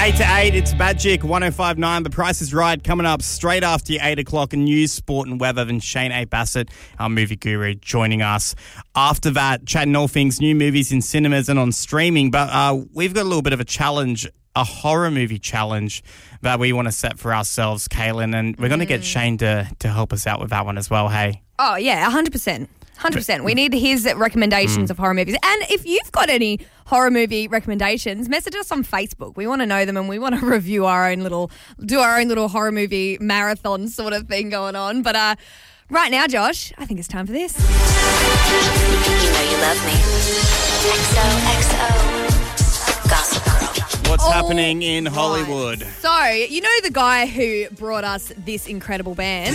8 to 8, it's Magic 105.9. The Price is Right coming up straight after your 8 o'clock news, sport and weather. Then Shane A. Bassett, our movie guru, joining us. After that, chatting all things new movies in cinemas and on streaming. But we've got a little bit of a challenge, a horror movie challenge that we want to set for ourselves, Kaylin. And we're going to get Shane to help us out with that one as well, hey? Oh, yeah, 100%. 100%. We need his recommendations of horror movies. And if you've got any horror movie recommendations, message us on Facebook. We want to know them and we want to review do our own little horror movie marathon sort of thing going on. But right now, Josh, I think it's time for this. You know you love me. XOXO. Gossip Girl. What's happening in Hollywood? So, you know the guy who brought us this incredible band?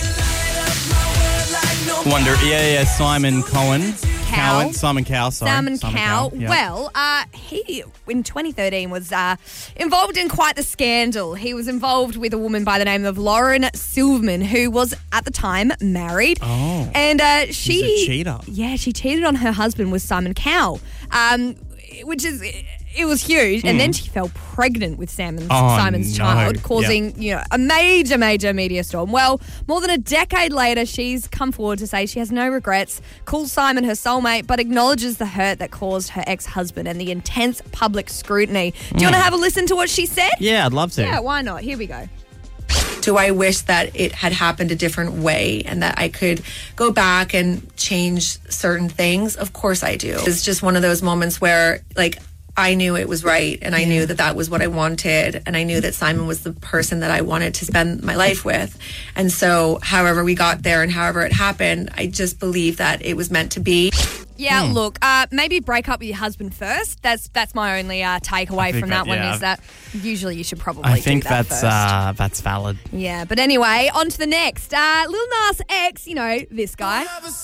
Wonder, Simon Cohen. Cowell. Simon Cowell, sorry. Simon Cowell. Yeah. Well, he, in 2013, was involved in quite the scandal. He was involved with a woman by the name of Lauren Silverman, who was, at the time, married. Oh. And She's a cheater. Yeah, she cheated on her husband with Simon Cowell, which is... It was huge, and then she fell pregnant with Simon's child, causing a major, major media storm. Well, more than a decade later, she's come forward to say she has no regrets, calls Simon her soulmate, but acknowledges the hurt that caused her ex-husband and the intense public scrutiny. Do you want to have a listen to what she said? Yeah, I'd love to. Yeah, why not? Here we go. Do I wish that it had happened a different way and that I could go back and change certain things? Of course I do. It's just one of those moments where, I knew it was right, and I knew that was what I wanted, and I knew that Simon was the person that I wanted to spend my life with. And so however we got there and however it happened, I just believe that it was meant to be. Yeah, look, maybe break up with your husband first. That's my only takeaway from that one is that usually you should probably do that first. That's valid. Yeah, but anyway, on to the next. Lil Nas X, this guy.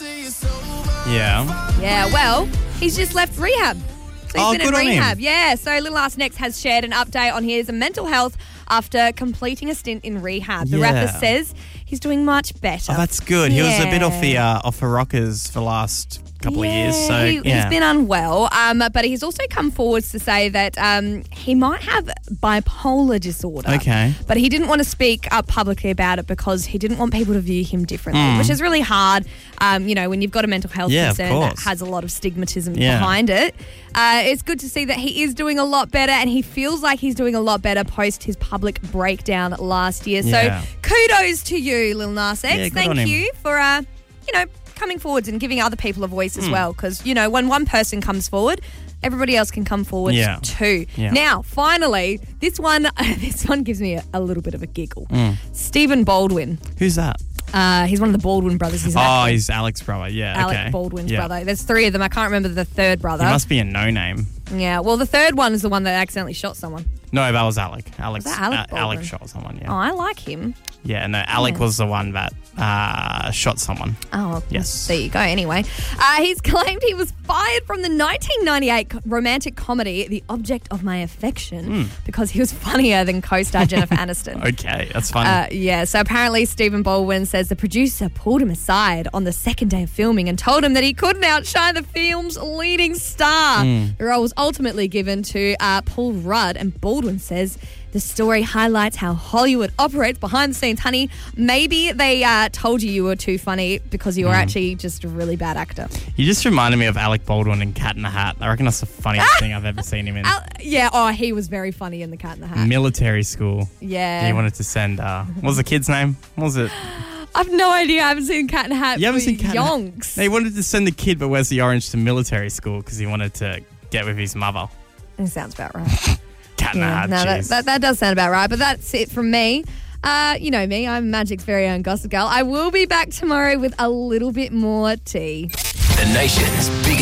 Yeah. Yeah, well, he's just left rehab. So he's been in good on rehab. him. Yeah, so Lil Nas X has shared an update on his mental health after completing a stint in rehab. The rapper says he's doing much better. Oh, that's good. He was a bit off the rockers for the last couple of years. So he's been unwell, but he's also come forwards to say that he might have bipolar disorder. Okay. But he didn't want to speak up publicly about it because he didn't want people to view him differently, which is really hard, when you've got a mental health concern that has a lot of stigmatism behind it. It's good to see that he is doing a lot better, and he feels like he's doing a lot better post his public breakdown last year. Yeah. So kudos to you, Lil Nas X. Yeah, good Thank on him. you for, coming forwards and giving other people a voice as well, because when one person comes forward, everybody else can come forward too. Yeah. Now, finally, this one gives me a little bit of a giggle. Stephen Baldwin. Who's that? He's one of the Baldwin brothers. He's Alex's brother. Yeah, Alec Baldwin's brother. There's three of them. I can't remember the third brother. He must be a no-name. Yeah, well, the third one is the one that accidentally shot someone. No, that was Alec. Was that Alec Baldwin? Alec shot someone, Oh, I like him. Yeah, no, Alec was the one that shot someone. Oh, yes. There you go. Anyway, he's claimed he was fired from the 1998 romantic comedy The Object of My Affection because he was funnier than co-star Jennifer Aniston. Okay, that's funny. So apparently Stephen Baldwin says the producer pulled him aside on the second day of filming and told him that he couldn't outshine the film's leading star. The role was ultimately given to Paul Rudd, and Baldwin says the story highlights how Hollywood operates behind the scenes. Honey, maybe they told you were too funny because you were actually just a really bad actor. You just reminded me of Alec Baldwin in Cat in the Hat. I reckon that's the funniest thing I've ever seen him in. He was very funny in The Cat in the Hat. Military school. Yeah. He wanted to send, what was the kid's name? What was it? I've no idea. I haven't seen Cat in the Hat. You haven't seen Cat in the Hat? Yonks. No, he wanted to send the kid but wears the orange to military school because he wanted to get with his mother. That sounds about right. Cat in the Hat, that does sound about right, but that's it from me. You know me, I'm Magic's very own Gossip Girl. I will be back tomorrow with a little bit more tea. The nation's biggest